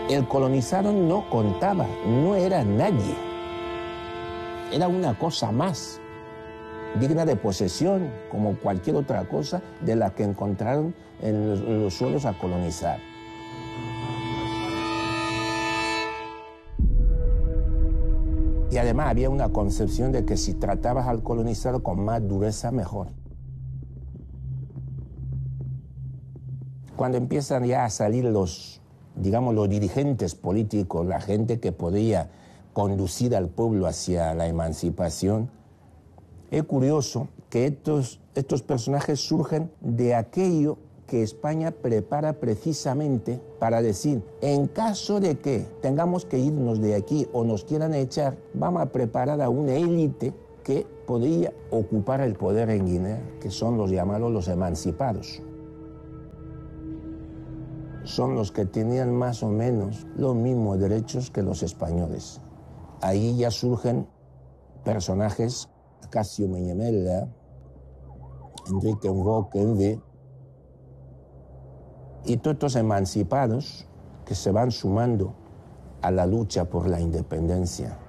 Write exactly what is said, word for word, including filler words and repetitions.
El colonizado no contaba, no era nadie. Era una cosa más, digna de posesión, como cualquier otra cosa de la que encontraron en los, en los suelos a colonizar. Y además había una concepción de que si tratabas al colonizado con más dureza, mejor. Cuando empiezan ya a salir los, digamos, los dirigentes políticos, la gente que podía conducir al pueblo hacia la emancipación, es curioso que estos, estos personajes surgen de aquello que España prepara precisamente para decir, en caso de que tengamos que irnos de aquí o nos quieran echar, vamos a preparar a una élite que podría ocupar el poder en Guinea, que son los llamados los emancipados. Son los que tenían más o menos los mismos derechos que los españoles. Ahí ya surgen personajes, Casio Meñamela, Enrique Enrique, y todos estos emancipados que se van sumando a la lucha por la independencia.